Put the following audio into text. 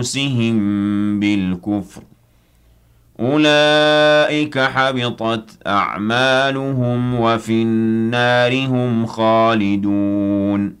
أنفسهم بالكفر أولئك حبطت أعمالهم وفي النار هم خالدون